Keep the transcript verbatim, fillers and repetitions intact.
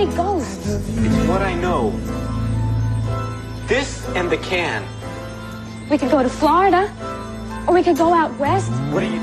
ghosts. It's what I know. This and the can. We could go to Florida, or we could go out west. What do you